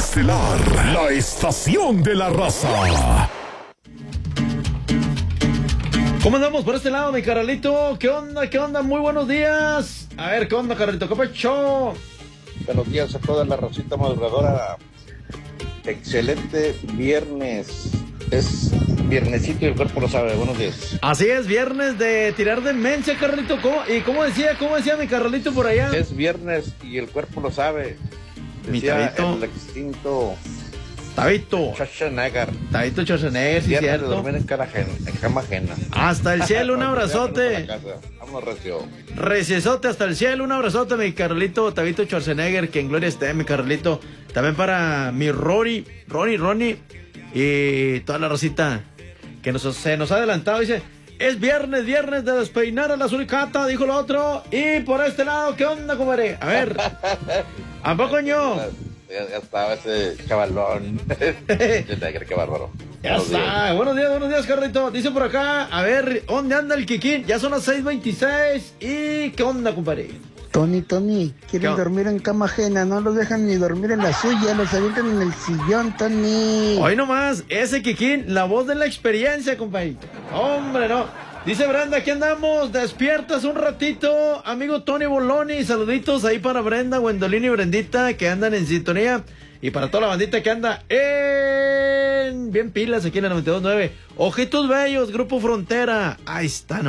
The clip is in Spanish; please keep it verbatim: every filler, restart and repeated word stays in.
Estelar, la estación de la raza. ¿Cómo andamos por este lado, mi carnalito? ¿Qué onda? ¿Qué onda? Muy buenos días. A ver, ¿qué onda, carnalito? ¿Qué pecho? Buenos días a toda la racita madrugadora. Excelente viernes. Es viernesito y el cuerpo lo sabe. Buenos días. Así es, viernes de tirar demencia, carnalito. ¿Cómo? ¿Y cómo decía? ¿Cómo decía mi carnalito por allá? Es viernes y el cuerpo lo sabe. Mi Decía Tabito. el extinto Tabito. Schwarzenegger. Tabito Schwarzenegger, sí, Viernes de cierto. dormir en, cara ajena, en cama ajena. Hasta el cielo, un abrazote. Vamos, recio. Reciesote hasta el cielo, un abrazote, mi Carlito, Tabito Schwarzenegger, que en gloria esté, mi Carlito. También para mi Rory, Ronnie, Ronnie, y toda la racita que nos, se nos ha adelantado. Dice, es viernes, viernes de despeinar a la suricata, dijo el otro. Y por este lado, ¿qué onda, compadre? A ver, ¿a poco yo? Ya, ya estaba ese chavalón. Yo te creo que bárbaro. Ya Buenos está. días. Buenos días, buenos días, Carlito. Dice por acá, a ver, ¿dónde anda el Kikín? Ya son las seis veintiséis. ¿Y qué onda, compadre? Tony, Tony, quieren ¿Qué? dormir en cama ajena, no los dejan ni dormir en la suya, los avientan en el sillón, Tony. Hoy nomás, ese Kikín, la voz de la experiencia, compadrito. Hombre, no. Dice Brenda, aquí andamos, despiertas un ratito, amigo Tony Boloni, saluditos ahí para Brenda, Gwendolyn y Brendita que andan en sintonía, y para toda la bandita que anda en bien pilas aquí en la noventa y dos punto nueve. Ojitos Bellos, Grupo Frontera, ahí están.